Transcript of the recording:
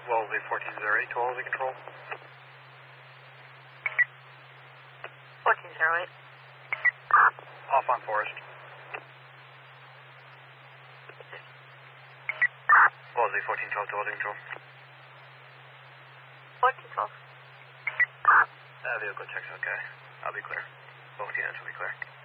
Wellesley 1408 to Wellesley Control. 1408. Off on Forest. Wellesley 1412 to Wellesley Control. 1412. Vehicle checks okay. I'll be clear. Both units will be clear.